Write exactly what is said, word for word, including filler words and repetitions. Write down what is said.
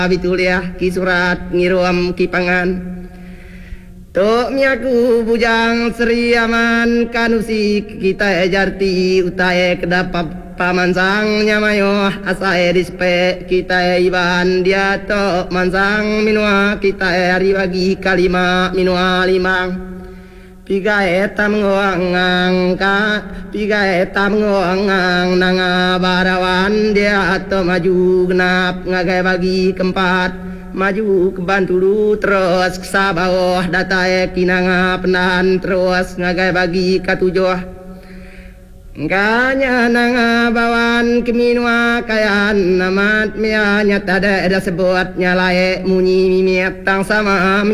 Bituliah ki surat ngirum ki pangan tok miaku bujang Sri Aman kanusi kita jarti utae kedapap pamansang nyamayo asae dispe kita iban dia tok mansang minua kita hari bagi kalima minua limang piga etam ngoangang ka piga etam ngoangang nanga barawan dia atau maju genap ngagai bagi keempat maju ke Bantulu terus ke Sabawah datae kinanga penahan terus ngagai bagi katujuh Ganya nanga bawan keminua kayan namat mianya tada ada sebut nyalae munyi mimiat tang sama